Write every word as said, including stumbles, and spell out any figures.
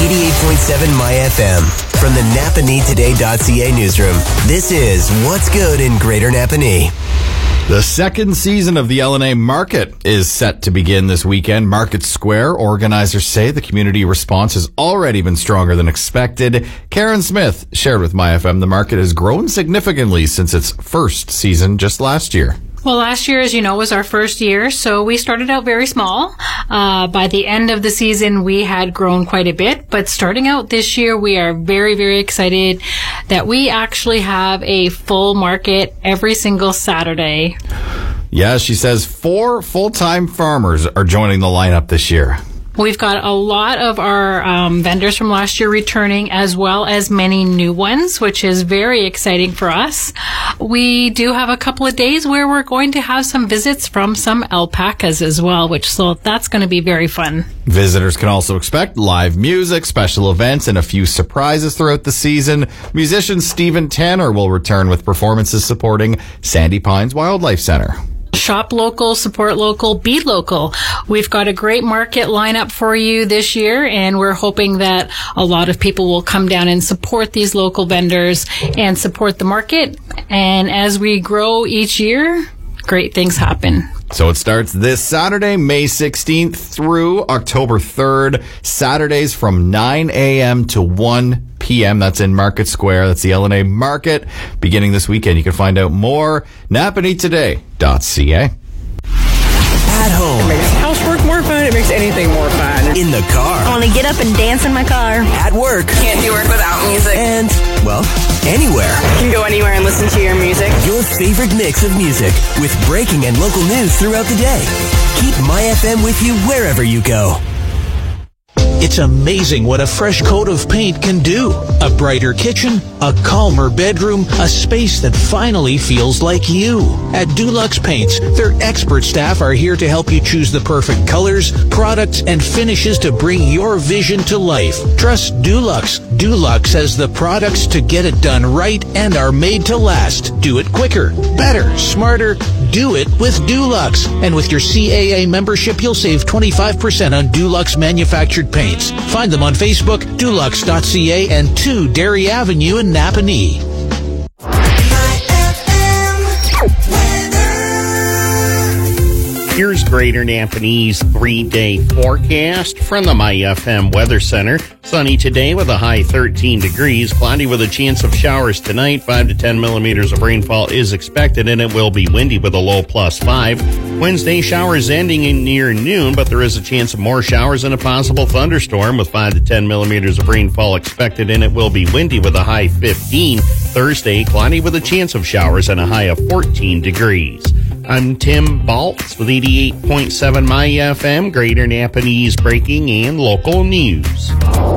eighty-eight point seven My F M. From the Napanee Today dot C A newsroom, this is What's Good in Greater Napanee. The second season of the L N A Market is set to begin this weekend. Market Square organizers say the community response has already been stronger than expected. Karen Smith shared with My F M the market has grown significantly since its first season just last year. Well, last year, as you know, was our first year, so we started out very small. Uh, by the end of the season, we had grown quite a bit, but starting out this year, we are very, very excited that we actually have a full market every single Saturday. Yeah, she says four full-time farmers are joining the lineup this year. We've got a lot of our um, vendors from last year returning, as well as many new ones, which is very exciting for us. We do have a couple of days where we're going to have some visits from some alpacas as well, which so that's going to be very fun. Visitors can also expect live music, special events, and a few surprises throughout the season. Musician Stephen Tanner will return with performances supporting Sandy Pines Wildlife Center. Shop local, support local, be local. We've got a great market lineup for you this year, and we're hoping that a lot of people will come down and support these local vendors and support the market. And as we grow each year, great things happen. So it starts this Saturday, May sixteenth through October third. Saturdays from nine a.m. to one p.m. That's in Market Square. That's the L N A Market. Beginning this weekend, you can find out more. Napanee Today dot C A. At home. It makes housework more fun. It makes anything more fun. In the car. I want to get up and dance in my car. At work. Can't do work without music. And, well, anywhere. You can go anywhere and listen to your music. Your favorite mix of music with breaking and local news throughout the day. Keep My F M with you wherever you go. It's amazing what a fresh coat of paint can do. A brighter kitchen, a calmer bedroom, a space that finally feels like you. At Dulux Paints, their expert staff are here to help you choose the perfect colors, products, and finishes to bring your vision to life. Trust Dulux. Dulux has the products to get it done right and are made to last. Do it quicker, better, smarter. Do it with Dulux. And with your C A A membership, you'll save twenty-five percent on Dulux manufactured paints. Find them on Facebook, Dulux dot C A, and two Dairy Avenue in Napanee. Here's Greater Napanee's three-day forecast from the My F M Weather Center. Sunny today with a high thirteen degrees. Cloudy with a chance of showers tonight. five to ten millimeters of rainfall is expected, and it will be windy with a low plus five. Wednesday, showers ending in near noon, but there is a chance of more showers and a possible thunderstorm with five to ten millimeters of rainfall expected, and it will be windy with a high fifteen. Thursday, cloudy with a chance of showers and a high of fourteen degrees. I'm Tim Baltz with eighty-eight point seven My F M, Greater Napanee's breaking and local news.